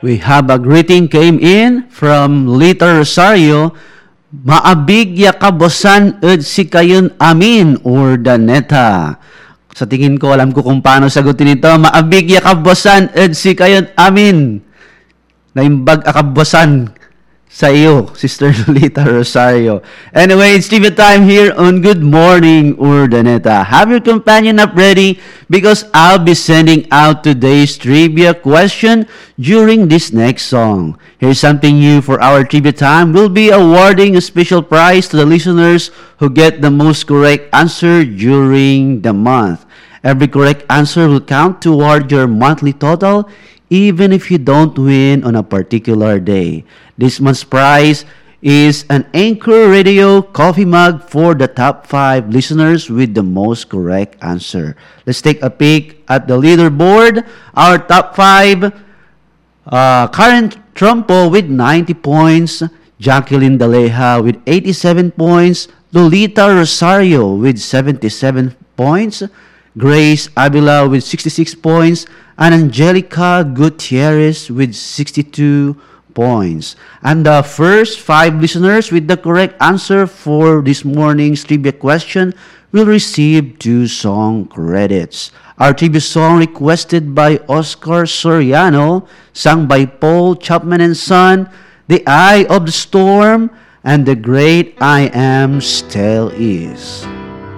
We have a greeting came in from Lita Rosario. Maabig ya kabosan si kayon amin or Daneta. Sa tingin ko, alam ko kung paano sagutin ito. Maabig ya kabosan si kayon amin. Naimbag akabosan sa iyo, Sister Lolita Rosario. Anyway, it's trivia time here on Good Morning Urdaneta. Have your companion up ready because I'll be sending out today's trivia question during this next song. Here's something new for our trivia time. We'll be awarding a special prize to the listeners who get the most correct answer during the month. Every correct answer will count toward your monthly total even if you don't win on a particular day. This month's prize is an Anchor Radio coffee mug for the top 5 listeners with the most correct answer. Let's take a peek at the leaderboard. Our top 5, Karen Trumpo with 90 points, Jacqueline Daleja with 87 points, Lolita Rosario with 77 points, Grace Avila with 66 points, and Angelica Gutierrez with 62 points. And the first 5 listeners with the correct answer for this morning's trivia question will receive 2 song credits. Our trivia song requested by Oscar Soriano, sung by Paul Chapman and Son, The Eye of the Storm, and The Great I Am Still Is.